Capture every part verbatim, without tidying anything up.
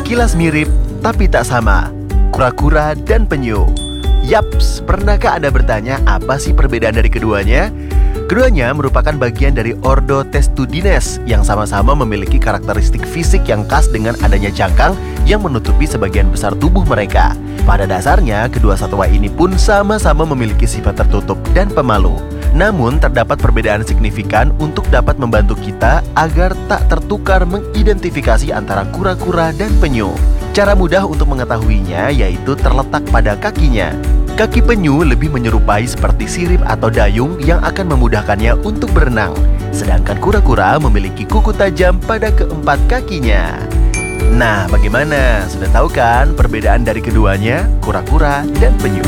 Sekilas mirip, tapi tak sama. Kura-kura dan penyu. Yaps, pernahkah Anda bertanya apa sih perbedaan dari keduanya? Keduanya merupakan bagian dari ordo Testudines yang sama-sama memiliki karakteristik fisik yang khas dengan adanya cangkang yang menutupi sebagian besar tubuh mereka. Pada dasarnya, kedua satwa ini pun sama-sama memiliki sifat tertutup dan pemalu. Namun, terdapat perbedaan signifikan untuk dapat membantu kita agar tak tertukar mengidentifikasi antara kura-kura dan penyu. Cara mudah untuk mengetahuinya yaitu terletak pada kakinya. Kaki penyu lebih menyerupai seperti sirip atau dayung yang akan memudahkannya untuk berenang. Sedangkan kura-kura memiliki kuku tajam pada keempat kakinya. Nah, bagaimana? Sudah tahu kan perbedaan dari keduanya, kura-kura dan penyu?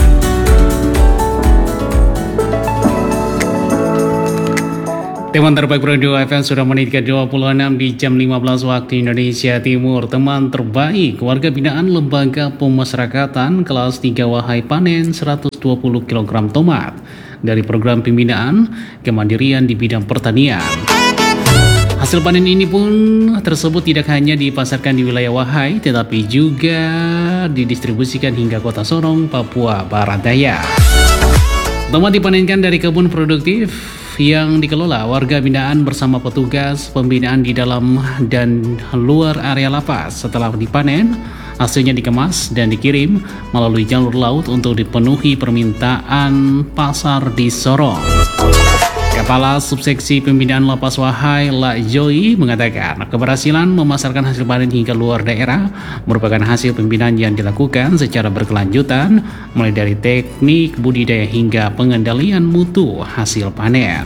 Teman terbaik Radio F M sudah menit ke dua puluh enam di jam lima belas waktu Indonesia Timur. Teman terbaik warga binaan Lembaga Pemasyarakatan kelas tiga Wahai panen seratus dua puluh kilogram tomat dari program pembinaan kemandirian di bidang pertanian. Hasil panen ini pun tersebut tidak hanya dipasarkan di wilayah Wahai, tetapi juga didistribusikan hingga kota Sorong, Papua Barat Daya. Tomat dipanenkan dari kebun produktif yang dikelola warga binaan bersama petugas pembinaan di dalam dan luar area lapas. Setelah dipanen, hasilnya dikemas dan dikirim melalui jalur laut untuk dipenuhi permintaan pasar di Sorong. Kepala Subseksi Pembinaan Lapas Wahai, La Joy, mengatakan keberhasilan memasarkan hasil panen hingga luar daerah merupakan hasil pembinaan yang dilakukan secara berkelanjutan, mulai dari teknik budidaya hingga pengendalian mutu hasil panen.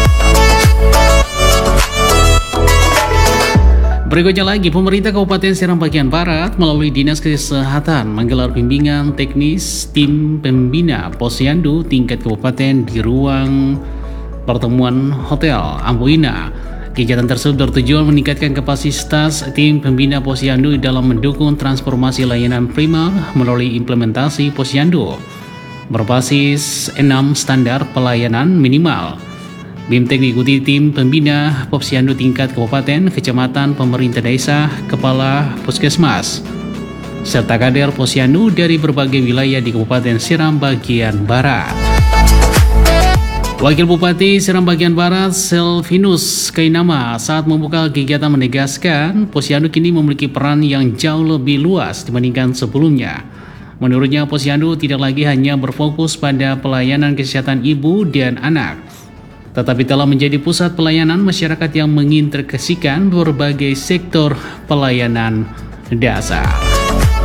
Berikutnya lagi, pemerintah Kabupaten Seram bagian Barat melalui Dinas Kesehatan menggelar bimbingan teknis tim pembina Posyandu tingkat kabupaten di ruang pertemuan Hotel Amboina. Kegiatan tersebut bertujuan meningkatkan kapasitas tim pembina Posyandu dalam mendukung transformasi layanan primer melalui implementasi Posyandu berbasis enam standar pelayanan minimal. BIMTEK diikuti tim pembina Posyandu tingkat kabupaten, kecamatan, pemerintah desa, kepala puskesmas, serta kader Posyandu dari berbagai wilayah di Kabupaten Seram bagian Barat. Wakil Bupati Seram bagian Barat, Selvinus Kainama, saat membuka kegiatan menegaskan Posyandu kini memiliki peran yang jauh lebih luas dibandingkan sebelumnya. Menurutnya, Posyandu tidak lagi hanya berfokus pada pelayanan kesehatan ibu dan anak, tetapi telah menjadi pusat pelayanan masyarakat yang mengintegrasikan berbagai sektor pelayanan dasar.